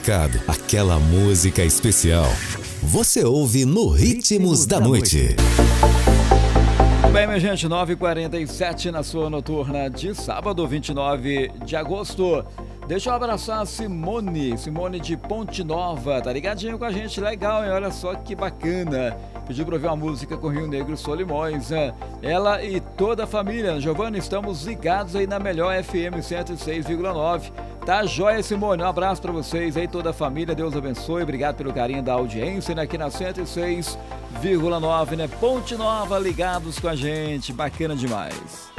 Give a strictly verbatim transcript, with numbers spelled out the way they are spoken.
marcado, aquela música especial. Você ouve no Ritmos da Noite. Bem, minha gente, nove e quarenta e sete na sua noturna de sábado, vinte e nove de agosto. Deixa eu abraçar a Simone, Simone de Ponte Nova, tá ligadinho com a gente, legal, hein? Olha só que bacana. Pediu pra ouvir uma música com Rio Negro Solimões, né? Ela e toda a família. Giovana, estamos ligados aí na melhor F M cento e seis vírgula nove. Tá joia, Simone, um abraço pra vocês aí, toda a família, Deus abençoe, obrigado pelo carinho da audiência, né? Aqui na cento e seis vírgula nove, né? Ponte Nova, ligados com a gente, bacana demais.